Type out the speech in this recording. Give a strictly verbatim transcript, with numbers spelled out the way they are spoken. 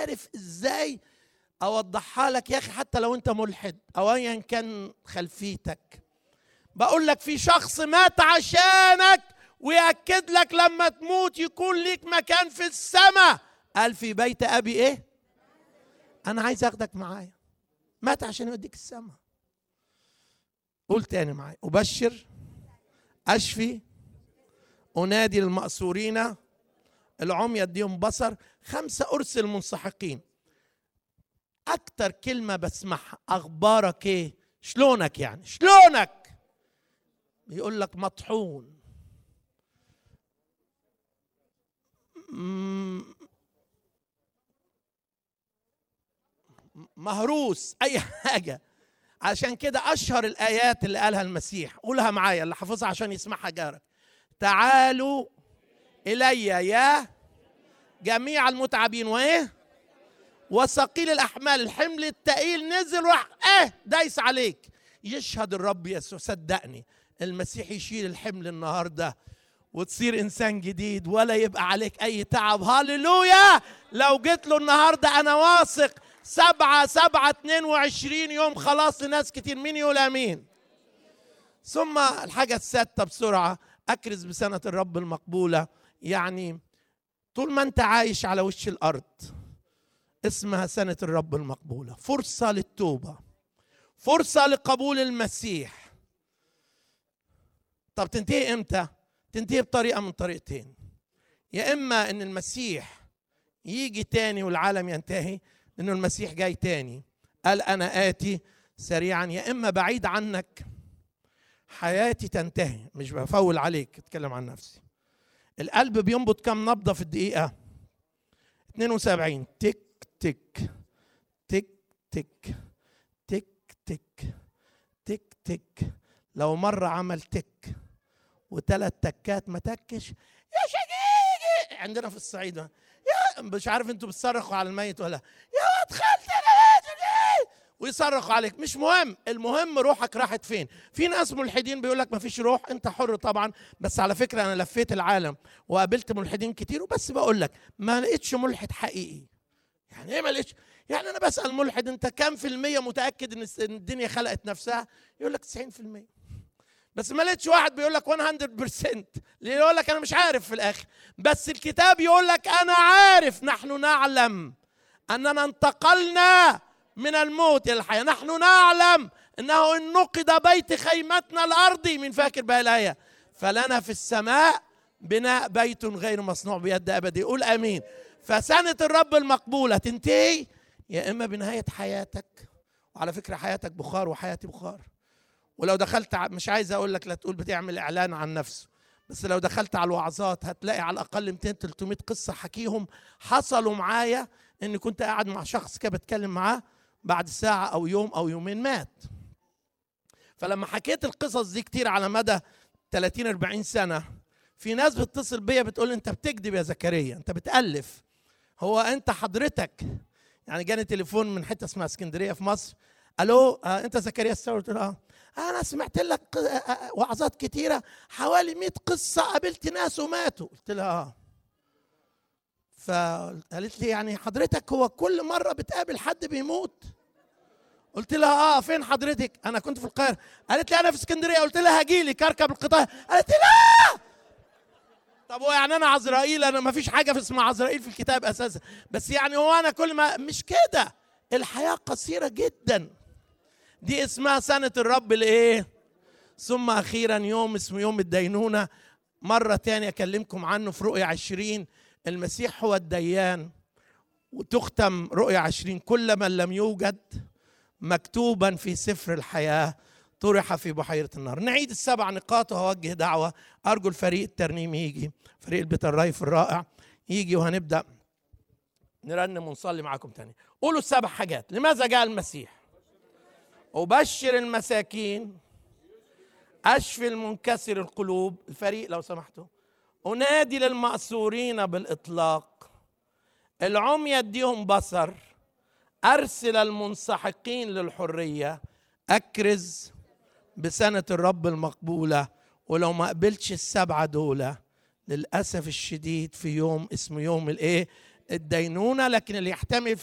عارف ازاي اوضحها لك يا اخي، حتى لو انت ملحد او ايا كان خلفيتك. بقول لك في شخص مات عشانك ويأكد لك لما تموت يكون ليك مكان في السماء. قال في بيت ابي ايه؟ انا عايز اخدك معايا. مات عشان يوديك السماء. قول تاني معايا: أبشر، أشفي، أنادي للمأسورين، العمي يديهم بصر، خمسة أرسل منسحقين. أكتر كلمة بسمعها: أخبارك إيه؟ شلونك يعني؟ شلونك؟ يقول لك مطحون، مهروس، أي حاجة. عشان كده أشهر الآيات اللي قالها المسيح، قولها معايا اللي حافظها عشان يسمعها جارك: تعالوا إلي يا جميع المتعبين وإيه وثقيل الأحمال، الحمل الثقيل نزل وراح إيه دايس عليك. يشهد الرب يسوع، صدقني المسيح يشيل الحمل النهارده وتصير إنسان جديد ولا يبقى عليك أي تعب. هاليلويا. لو جيت له النهارده أنا واثق سبعة سبعة اتنين وعشرين يوم خلاص لناس كتير. مين يقول امين؟ ثم الحاجة السادسة بسرعة: اكرز بسنة الرب المقبولة. يعني طول ما انت عايش على وش الارض اسمها سنة الرب المقبولة، فرصة للتوبة، فرصة لقبول المسيح. طب تنتهي امتى؟ تنتهي بطريقة من طريقتين: يا اما ان المسيح يجي تاني والعالم ينتهي، لأنه المسيح جاي تاني، قال أنا آتي سريعا، يا إما بعيد عنك حياتي تنتهي. مش بفول عليك، اتكلم عن نفسي. القلب بينبض كم نبضة في الدقيقة؟ اثنين وسبعين. تك تك تك تك تك تك تك تك. لو مرة عمل تك وثلاث تكات ما تكش، يا شقيقي عندنا في الصعيد، يا مش عارف انتوا بتصرخوا على الميت ولا يا واد خالتي ويصرخوا عليك. مش مهم، المهم روحك راحت فين. في ناس ملحدين بيقول لك ما فيش روح، انت حر طبعا، بس على فكره انا لفيت العالم وقابلت ملحدين كتير، وبس بقول لك ما لقيتش ملحد حقيقي. يعني ايه ما لقيتش؟ يعني انا بسال ملحد انت كام في الميه متاكد ان الدنيا خلقت نفسها؟ يقول لك تسعين في الميه. بس ما لقيتش واحد بيقول لك مية بالمية، اللي يقول لك انا مش عارف في الاخر. بس الكتاب يقول لك انا عارف، نحن نعلم اننا انتقلنا من الموت الى الحياه، نحن نعلم انه ان نقض بيت خيمتنا الارضي، من فاكر بقى الايه، فلنا في السماء بناء بيت غير مصنوع بيد ابدي. قول امين. فسنه الرب المقبوله تنتهي يا اما بنهايه حياتك، وعلى فكره حياتك بخار وحياتي بخار. ولو دخلت، مش عايز اقول لك لا تقول بتعمل اعلان عن نفسه، بس لو دخلت على الوعظات هتلاقي على الاقل مئتين ثلاثمئة قصه حكيهم حصلوا معايا، اني كنت قاعد مع شخص كده بتكلم معاه، بعد ساعه او يوم او يومين مات. فلما حكيت القصص دي كتير على مدى ثلاثين أربعين سنه، في ناس بتتصل بيا بتقول انت بتكذب يا زكريا، انت بتالف. هو انت حضرتك يعني جاني تليفون من حته اسمها اسكندريه في مصر: الو آه انت زكريا الساوي؟ قلت له اه. انا سمعت لك وعظات كتيره، حوالي مئة قصه، قابلت ناس وماتوا. قلت لها اه. فقالت لي يعني حضرتك هو كل مره بتقابل حد بيموت؟ قلت لها اه. فين حضرتك؟ انا كنت في القاهره. قالت لي انا في اسكندريه. قلت لها هاجي لك اركب القطار. قالت لي لا. طب هو يعني انا عزرائيل؟ انا ما فيش حاجه في اسمها عزرائيل في الكتاب اساسا، بس يعني هو انا كل ما مش كده. الحياه قصيره جدا. دي اسمها سنه الرب الايه؟ ثم اخيرا يوم اسمه يوم الدينونه. مره تانية اكلمكم عنه في رؤيا عشرين. المسيح هو الديان، وتختم رؤيا عشرين: كل من لم يوجد مكتوبا في سفر الحياه طرح في بحيره النار. نعيد السبع نقاط وهوجه دعوه. ارجو الفريق الترنيم يجي، فريق البيت الريف الرائع يجي، وهنبدا نرنم ونصلي معاكم تاني. قولوا السبع حاجات. لماذا جاء المسيح؟ أبشر المساكين، أشفي المنكسر القلوب. الفريق لو سمحتوا. أنادي للمأسورين بالإطلاق، العمي يديهم بصر، أرسل المنسحقين للحرية، أكرز بسنة الرب المقبولة. ولو ما قبلتش السبعة دول للأسف الشديد في يوم اسمه يوم الإيه؟ الدينونة. لكن اللي يحتمل